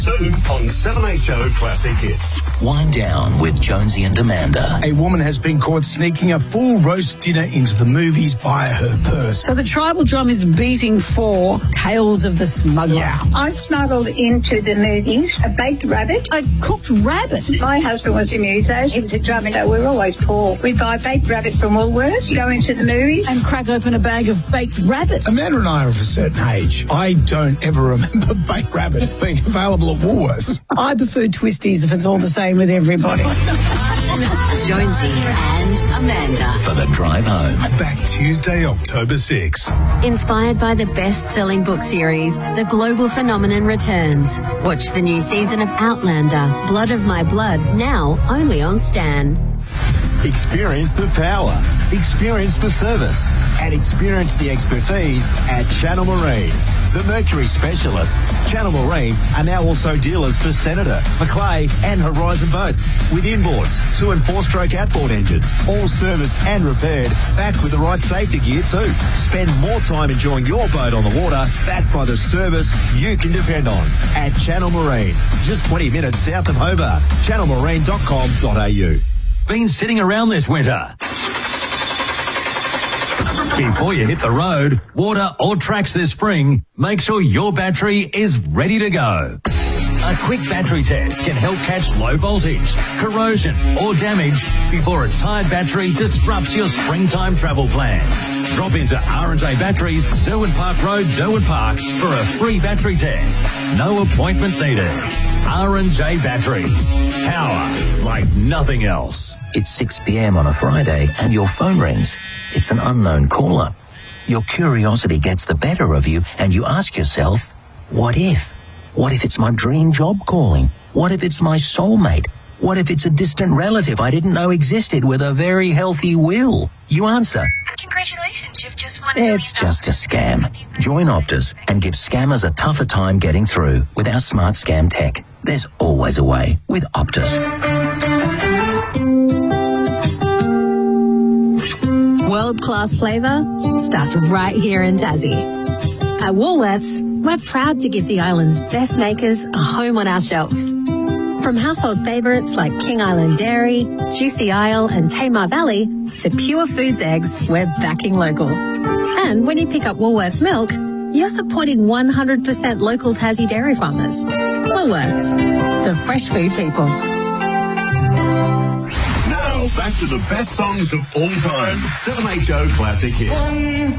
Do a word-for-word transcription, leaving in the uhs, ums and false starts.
Two on seven H O Classic Hits. Wind Down with Jonesy and Amanda. A woman has been caught sneaking a full roast dinner into the movies via her purse. So the tribal drum is beating for Tales of the Smuggler. Yeah. I smuggled into the movies a baked rabbit. A cooked rabbit. My husband was a muso. He was a drummer, so we were always poor. We'd buy baked rabbit from Woolworths, go into the movies. And crack open a bag of baked rabbit. Amanda and I are of a certain age. I don't ever remember baked rabbit being available at Woolworths. I prefer twisties if it's all the same with everybody. Jonesy and Amanda. For the drive home. Back Tuesday, October sixth. Inspired by the best-selling book series, The Global Phenomenon returns. Watch the new season of Outlander, Blood of My Blood, now only on Stan. Experience the power, experience the service, and experience the expertise at Channel Marine. The Mercury specialists, Channel Marine, are now also dealers for Senator, Macleay and Horizon boats. With inboards, two and four stroke outboard engines, all serviced and repaired, backed with the right safety gear too. Spend more time enjoying your boat on the water, backed by the service you can depend on. At Channel Marine, just twenty minutes south of Hobart. channel marine dot com dot a u. Been sitting around this winter? Before you hit the road, water or tracks this spring, make sure your battery is ready to go. A quick battery test can help catch low voltage, corrosion or damage before a tired battery disrupts your springtime travel plans. Drop into R and J Batteries, Derwent Park Road, Derwent Park for a free battery test. No appointment needed. R and J Batteries. Power like nothing else. It's six p.m. on a Friday and your phone rings. It's an unknown caller. Your curiosity gets the better of you and you ask yourself, what if? What if it's my dream job calling? What if it's my soulmate? What if it's a distant relative I didn't know existed with a very healthy will? You answer, congratulations, you've just won. it's just a scam. Join Optus and give scammers a tougher time getting through with our smart scam tech. There's always a way with Optus. World-class flavour starts right here in Tassie. At Woolworths, we're proud to give the island's best makers a home on our shelves. From household favourites like King Island Dairy, Juicy Isle and Tamar Valley to Pure Foods eggs, we're backing local. And when you pick up Woolworths milk, you're supporting one hundred percent local Tassie dairy farmers. Woolworths, the fresh food people. Now, back to the best songs of all time. seven H O Classic Hits.